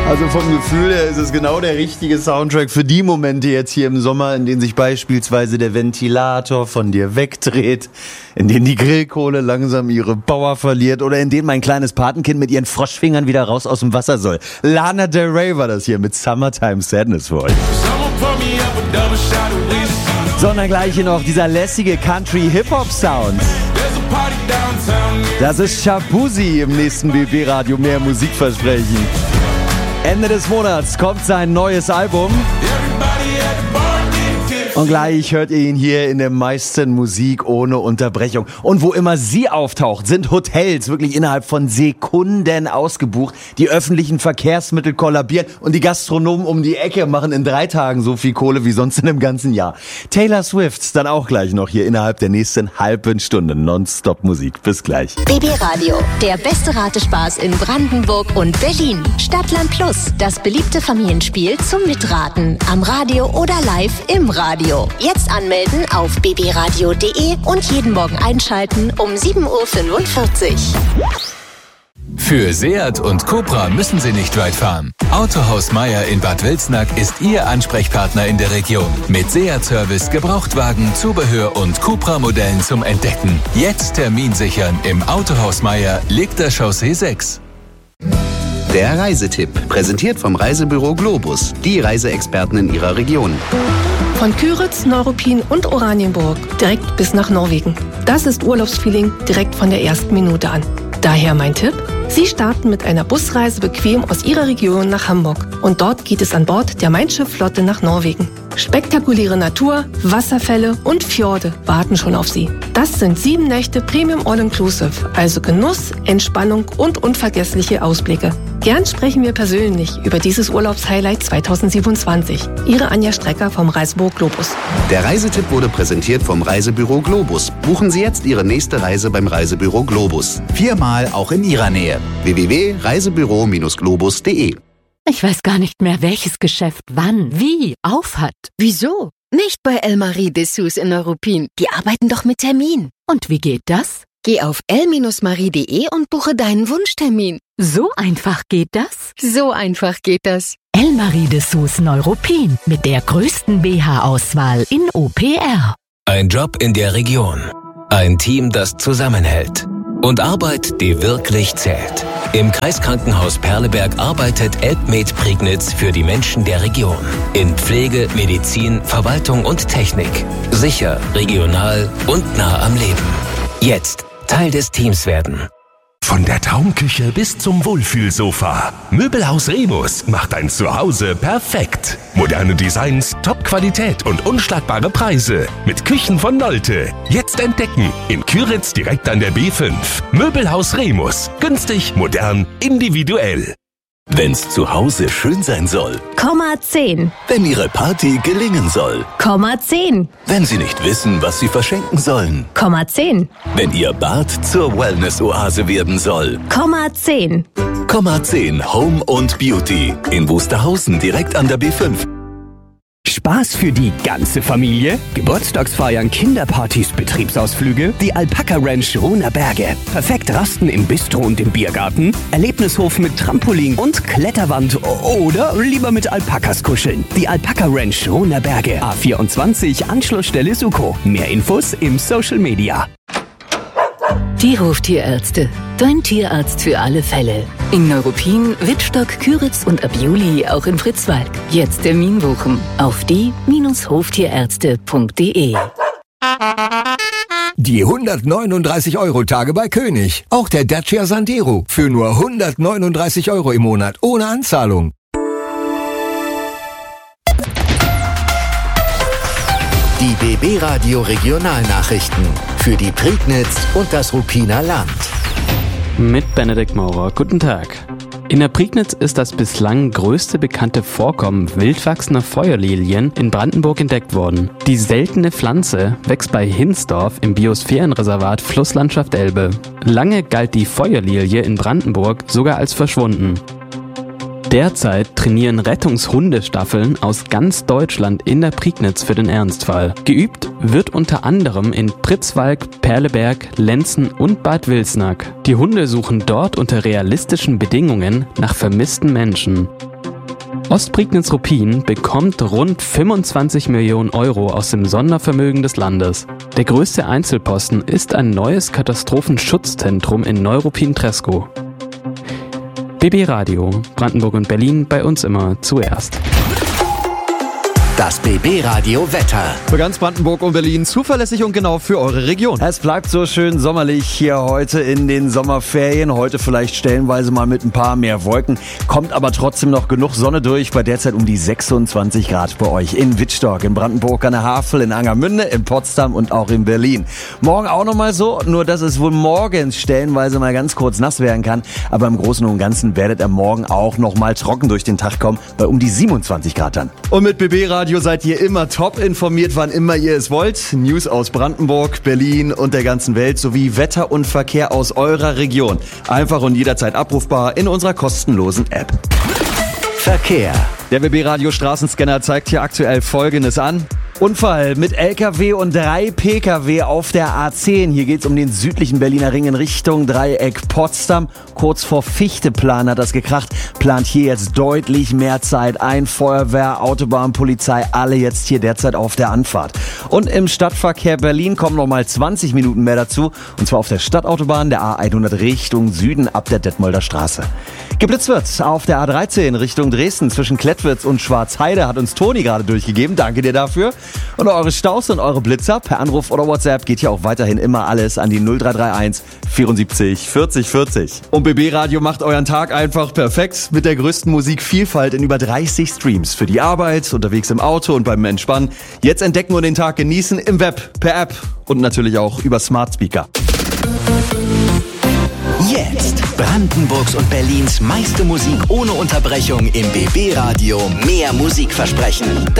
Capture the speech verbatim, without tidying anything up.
Also vom Gefühl her ist es genau der richtige Soundtrack für die Momente jetzt hier im Sommer, in denen sich beispielsweise der Ventilator von dir wegdreht, in denen die Grillkohle langsam ihre Power verliert oder in denen mein kleines Patenkind mit ihren Froschfingern wieder raus aus dem Wasser soll. Lana Del Rey war das hier mit Summertime Sadness für euch. Sondern gleich hier noch dieser lässige Country-Hip-Hop-Sound. Das ist Shabuzi im nächsten B B-Radio. Mehr Musikversprechen. Ende des Monats kommt sein neues Album. Und gleich hört ihr ihn hier in der meisten Musik ohne Unterbrechung. Und wo immer sie auftaucht, sind Hotels wirklich innerhalb von Sekunden ausgebucht. Die öffentlichen Verkehrsmittel kollabieren und die Gastronomen um die Ecke machen in drei Tagen so viel Kohle wie sonst in einem ganzen Jahr. Taylor Swift dann auch gleich noch hier innerhalb der nächsten halben Stunde. Nonstop Musik. Bis gleich. B B Radio, der beste Ratespaß in Brandenburg und Berlin. Stadtland Plus, das beliebte Familienspiel zum Mitraten. Am Radio oder live im Radio. Jetzt anmelden auf b b radio punkt d e und jeden Morgen einschalten um sieben Uhr fünfundvierzig. Für Seat und Cupra müssen Sie nicht weit fahren. Autohaus Meier in Bad Wilsnack ist Ihr Ansprechpartner in der Region. Mit Seat-Service, Gebrauchtwagen, Zubehör und Cupra-Modellen zum Entdecken. Jetzt Termin sichern im Autohaus Meier, Liegter Chaussee sechs. Der Reisetipp, präsentiert vom Reisebüro Globus, die Reiseexperten in Ihrer Region. Von Küritz, Neuruppin und Oranienburg direkt bis nach Norwegen. Das ist Urlaubsfeeling direkt von der ersten Minute an. Daher mein Tipp: Sie starten mit einer Busreise bequem aus Ihrer Region nach Hamburg. Und dort geht es an Bord der Mein Schiff-Flotte nach Norwegen. Spektakuläre Natur, Wasserfälle und Fjorde warten schon auf Sie. Das sind sieben Nächte Premium All-Inclusive, also Genuss, Entspannung und unvergessliche Ausblicke. Gern sprechen wir persönlich über dieses Urlaubshighlight zweitausendsiebenundzwanzig. Ihre Anja Strecker vom Reisebüro Globus. Der Reisetipp wurde präsentiert vom Reisebüro Globus. Buchen Sie jetzt Ihre nächste Reise beim Reisebüro Globus. Viermal auch in Ihrer Nähe. w w w punkt reisebüro globus punkt d e. Ich weiß gar nicht mehr, welches Geschäft wann, wie auf hat. Wieso? Nicht bei Elmarie Dessous in Neuruppin. Die arbeiten doch mit Termin. Und wie geht das? Geh auf el marie punkt de und buche deinen Wunschtermin. So einfach geht das? So einfach geht das. Elmarie Dessous Neuruppin mit der größten B H-Auswahl in O P R. Ein Job in der Region. Ein Team, das zusammenhält. Und Arbeit, die wirklich zählt. Im Kreiskrankenhaus Perleberg arbeitet Elbmed Prignitz für die Menschen der Region. In Pflege, Medizin, Verwaltung und Technik. Sicher, regional und nah am Leben. Jetzt Teil des Teams werden. Von der Traumküche bis zum Wohlfühlsofa. Möbelhaus Remus macht dein Zuhause perfekt. Moderne Designs, Top-Qualität und unschlagbare Preise. Mit Küchen von Nolte. Jetzt entdecken. In Küritz direkt an der B fünf. Möbelhaus Remus. Günstig, modern, individuell. Wenn's zu Hause schön sein soll. Komma zehn. Wenn Ihre Party gelingen soll. Komma zehn. Wenn Sie nicht wissen, was Sie verschenken sollen. Komma zehn. Wenn Ihr Bad zur Wellness-Oase werden soll. Komma zehn. Komma zehn Home und Beauty. In Wusterhausen direkt an der B fünf. Spaß für die ganze Familie? Geburtstagsfeiern, Kinderpartys, Betriebsausflüge? Die Alpaka Ranch Ruhner Berge. Perfekt rasten im Bistro und im Biergarten? Erlebnishof mit Trampolin und Kletterwand oder lieber mit Alpakas kuscheln? Die Alpaka Ranch Ruhner Berge. A vierundzwanzig, Anschlussstelle Suko. Mehr Infos im Social Media. Die Hoftierärzte. Dein Tierarzt für alle Fälle. In Neuruppin, Wittstock, Küritz und ab Juli auch in Fritzwalk. Jetzt Termin buchen auf die Hoftierärzte punkt d e. Die hundertneununddreißig Euro Tage bei König. Auch der Dacia Sandero für nur hundertneununddreißig Euro im Monat ohne Anzahlung. Die B B Radio Regionalnachrichten für die Prignitz und das Ruppiner Land. Mit Benedikt Maurer. Guten Tag. In der Prignitz ist das bislang größte bekannte Vorkommen wildwachsender Feuerlilien in Brandenburg entdeckt worden. Die seltene Pflanze wächst bei Hinsdorf im Biosphärenreservat Flusslandschaft Elbe. Lange galt die Feuerlilie in Brandenburg sogar als verschwunden. Derzeit trainieren Rettungshundestaffeln aus ganz Deutschland in der Prignitz für den Ernstfall. Geübt wird unter anderem in Pritzwalk, Perleberg, Lenzen und Bad Wilsnack. Die Hunde suchen dort unter realistischen Bedingungen nach vermissten Menschen. Ostprignitz-Ruppin bekommt rund fünfundzwanzig Millionen Euro aus dem Sondervermögen des Landes. Der größte Einzelposten ist ein neues Katastrophenschutzzentrum in Neuruppin-Treskow. B B Radio, Brandenburg und Berlin, bei uns immer zuerst. Das B B Radio Wetter. Für ganz Brandenburg und Berlin zuverlässig und genau für eure Region. Es bleibt so schön sommerlich hier heute in den Sommerferien. Heute vielleicht stellenweise mal mit ein paar mehr Wolken. Kommt aber trotzdem noch genug Sonne durch. Bei derzeit um die sechsundzwanzig Grad bei euch in Wittstock, in Brandenburg an der Havel, in Angermünde, in Potsdam und auch in Berlin. Morgen auch nochmal so, nur dass es wohl morgens stellenweise mal ganz kurz nass werden kann. Aber im Großen und Ganzen werdet ihr morgen auch nochmal trocken durch den Tag kommen, bei um die siebenundzwanzig Grad dann. Und mit B B Radio seid ihr immer top informiert, wann immer ihr es wollt. News aus Brandenburg, Berlin und der ganzen Welt sowie Wetter und Verkehr aus eurer Region. Einfach und jederzeit abrufbar in unserer kostenlosen App. Verkehr. Der B B Radio Straßenscanner zeigt hier aktuell Folgendes an. Unfall mit L K W und drei P K W auf der A zehn. Hier geht's um den südlichen Berliner Ring in Richtung Dreieck Potsdam. Kurz vor Fichteplan hat das gekracht. Plant hier jetzt deutlich mehr Zeit ein. Feuerwehr, Autobahn, Polizei, alle jetzt hier derzeit auf der Anfahrt. Und im Stadtverkehr Berlin kommen nochmal zwanzig Minuten mehr dazu. Und zwar auf der Stadtautobahn der A hundert Richtung Süden ab der Detmolder Straße. Geblitzt wird auf der A dreizehn Richtung Dresden zwischen Klettwitz und Schwarzheide, hat uns Toni gerade durchgegeben. Danke dir dafür. Und eure Staus und eure Blitzer per Anruf oder WhatsApp geht hier auch weiterhin immer alles an die null drei drei eins vierundsiebzig vierzig vierzig. Und B B Radio macht euren Tag einfach perfekt mit der größten Musikvielfalt in über dreißig Streams. Für die Arbeit, unterwegs im Auto und beim Entspannen. Jetzt entdecken und den Tag genießen im Web, per App und natürlich auch über Smart Speaker. Jetzt Brandenburgs und Berlins meiste Musik ohne Unterbrechung im B B Radio. Mehr Musikversprechen.